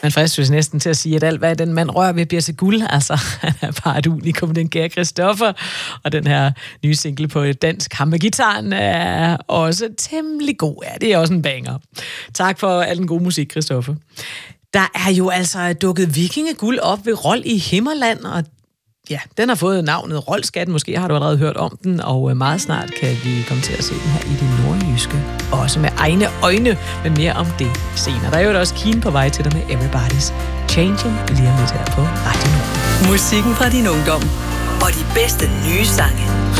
Man fristes næsten til at sige, at alt, hvad den mand rører ved, bliver til guld. Altså, han er bare et unikum, den kære Christoffer. Og den her nye single på dansk hammergitaren er også temmelig god. Ja, det er også en banger. Tak for al den gode musik, Christoffer. Der er jo altså dukket vikingeguld op ved Rold i Himmerland, og ja, den har fået navnet Roldskat. Måske har du allerede hørt om den, og meget snart kan vi komme til at se den her i det nordjyske. Også med egne øjne, men mere om det senere. Der er jo også Keen på vej til dig med Everybody's Changing lige om lidt her på Radio Nord. Musikken fra din ungdom og de bedste nye sange.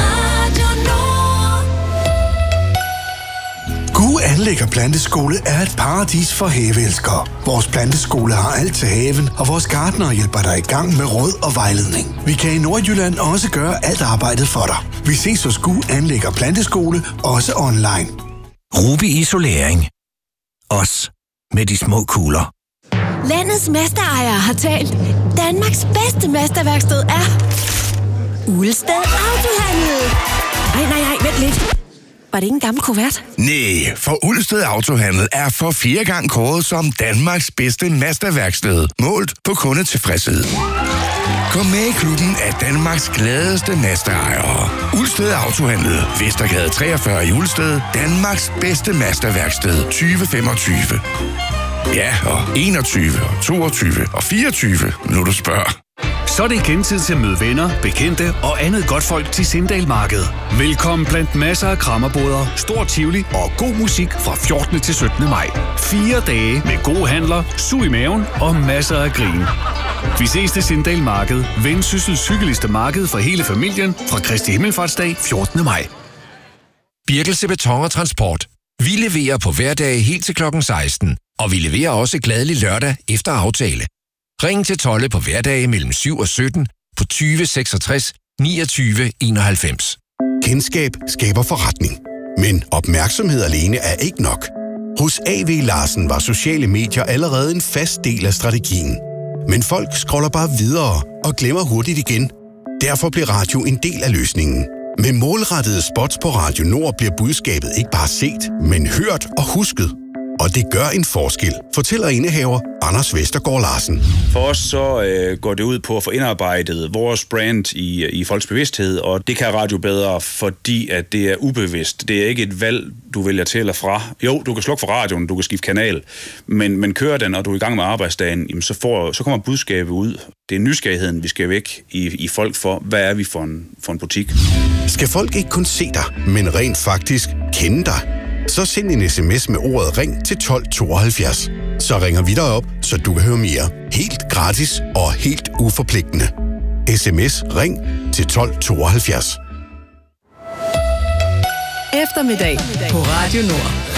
Gue Anlæg og Planteskole er et paradis for haveelskere. Vores planteskole har alt til haven, og vores gartnere hjælper dig i gang med råd og vejledning. Vi kan i Nordjylland også gøre alt arbejdet for dig. Vi ses hos Gue Anlæg og Planteskole, også online. Ruby Isolering. Os med de små kugler. Landets mesterejere har talt. Danmarks bedste mesterværksted er Ulsted Autohandel. Nej, vent lidt. Var det ikke en gammel kuvert? Nej, for Ulsted Autohandel er for 4. gang kåret som Danmarks bedste Mazda-værksted, målt på kundetilfredshed. Kom med i klubben af Danmarks gladeste Mazda-ejere. Ulsted Autohandel, Vestergade 43 i Ulsted, Danmarks bedste Mazda-værksted 2025. Ja, og 21, og 22, og 24, nu du spørger. Så er det igen tid til at møde venner, bekendte og andet godt folk til Sindal Marked. Velkommen blandt masser af krammerboder, stor tivoli og god musik fra 14. til 17. maj. 4 dage med gode handler, sug i maven og masser af grin. Vi ses til Sindal Marked, Vendsyssels hyggeligste marked for hele familien fra Kristi Himmelfartsdag 14. maj. Birkelse Beton og Transport. Vi leverer på hverdage helt til klokken 16, og vi leverer også glædelig lørdag efter aftale. Ring til Tolle på hverdage mellem 7 og 17 på 20 66 29 91. Kendskab skaber forretning. Men opmærksomhed alene er ikke nok. Hos A.V. Larsen var sociale medier allerede en fast del af strategien. Men folk scroller bare videre og glemmer hurtigt igen. Derfor blev radio en del af løsningen. Med målrettede spots på Radio Nord bliver budskabet ikke bare set, men hørt og husket. Og det gør en forskel, fortæller indehaver Anders Vestergaard Larsen. For os så går det ud på at få indarbejdet vores brand i folks bevidsthed, og det kan radio bedre, fordi at det er ubevidst. Det er ikke et valg, du vælger til eller fra. Jo, du kan slukke for radioen, du kan skifte kanal, men kører den, og du er i gang med arbejdsdagen, jamen så kommer budskabet ud. Det er nysgerrigheden, vi skal væk i folk for, hvad er vi for en butik. Skal folk ikke kun se dig, men rent faktisk kende dig? Så send en sms med ordet ring til 1272. Så ringer vi dig op, så du kan høre mere. Helt gratis og helt uforpligtende. SMS ring til 1272. Eftermiddag på Radio Nord.